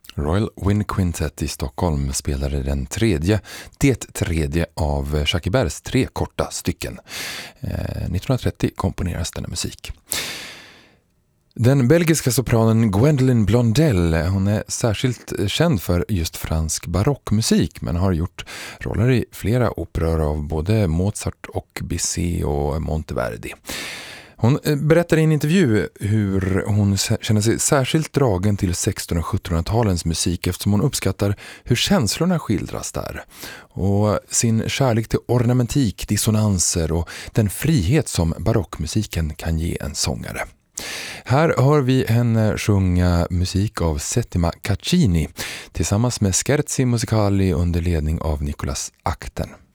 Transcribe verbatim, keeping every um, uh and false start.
Royal Wind Quintet i Stockholm spelade den tredje, det tredje av Jacques Iberts tre korta stycken. Eh, nittonhundratrettio komponeras denna musik. Den belgiska sopranen Gwendoline Blondell, hon är särskilt känd för just fransk barockmusik men har gjort roller i flera operor av både Mozart och Bizet och Monteverdi. Hon berättar i en intervju hur hon känner sig särskilt dragen till sextonhundra- och sjuttonhundratalens musik eftersom hon uppskattar hur känslorna skildras där. Och sin kärlek till ornamentik, dissonanser och den frihet som barockmusiken kan ge en sångare. Här hör vi henne sjunga musik av Settima Caccini tillsammans med Scherzi Musicali under ledning av Nicolas Achten.